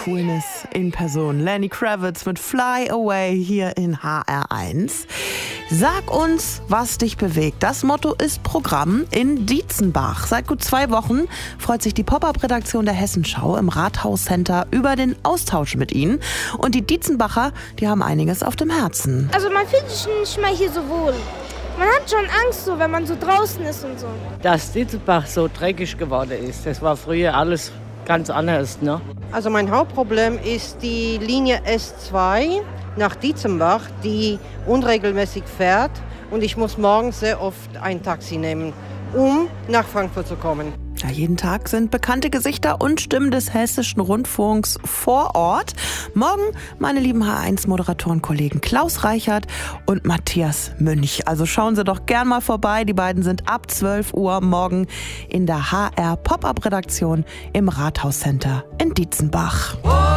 Coolness in Person. Lenny Kravitz mit Fly Away hier in HR1. Sag uns, was dich bewegt. Das Motto ist Programm in Dietzenbach. Seit gut 2 Wochen freut sich die Pop-Up-Redaktion der Hessenschau im Rathaus-Center über den Austausch mit ihnen. Und die Dietzenbacher, die haben einiges auf dem Herzen. Also man fühlt sich nicht mehr hier so wohl. Man hat schon Angst, so, wenn man so draußen ist und so. Dass Dietzenbach so dreckig geworden ist, das war früher alles ganz anders, ne? Also mein Hauptproblem ist die Linie S2 nach Dietzenbach, die unregelmäßig fährt. Und ich muss morgens sehr oft ein Taxi nehmen, um nach Frankfurt zu kommen. Ja, jeden Tag sind bekannte Gesichter und Stimmen des Hessischen Rundfunks vor Ort. Morgen meine lieben H1-Moderatoren-Kollegen Klaus Reichert und Matthias Münch. Also schauen Sie doch gern mal vorbei. Die beiden sind ab 12 Uhr morgen in der HR Pop-Up-Redaktion im Rathaus-Center in Dietzenbach.